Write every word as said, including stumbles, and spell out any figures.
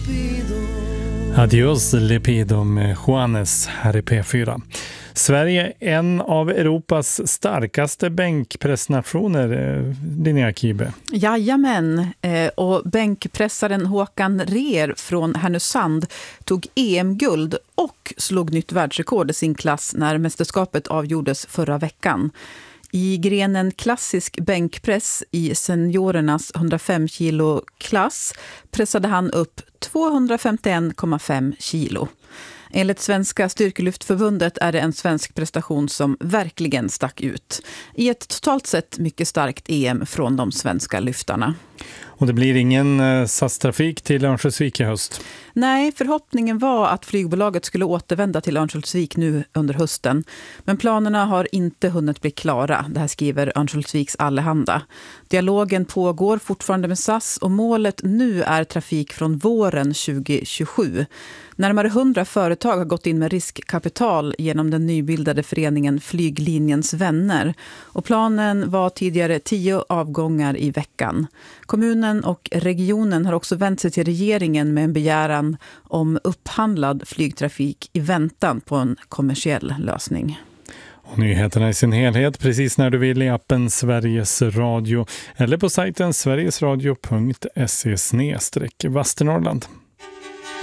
Adios Lepido med Juanes här i P fyra. Sverige är en av Europas starkaste bänkpressnationer, Linnea Kibe. Jajamän, och bänkpressaren Håkan Reer från Härnösand tog E M-guld och slog nytt världsrekord i sin klass när mästerskapet avgjordes förra veckan. I grenen klassisk bänkpress i seniorernas hundrafem kilo klass pressade han upp tvåhundrafemtioen komma fem kilo. Enligt Svenska styrkelyftförbundet är det en svensk prestation som verkligen stack ut i ett totalt sett mycket starkt E M från de svenska lyftarna. Och det blir ingen S A S-trafik till Örnsköldsvik i höst? Nej, förhoppningen var att flygbolaget skulle återvända till Örnsköldsvik nu under hösten. Men planerna har inte hunnit bli klara, det här skriver Örnsköldsviks Allehanda. Dialogen pågår fortfarande med S A S och målet nu är trafik från våren tjugo tjugosju. Närmare hundra företag har gått in med riskkapital genom den nybildade föreningen Flyglinjens vänner. Och planen var tidigare tio avgångar i veckan. Kommunen och regionen har också vänt sig till regeringen med en begäran om upphandlad flygtrafik i väntan på en kommersiell lösning. Och nyheterna i sin helhet precis när du vill i appen Sveriges Radio eller på sajten sverigesradio punkt se slash Västernorrland.